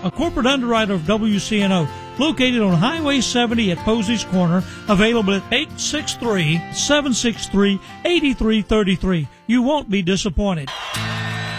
a corporate underwriter of WCNO, located on Highway 70 at Posey's Corner, available at 863-763-8333. You won't be disappointed.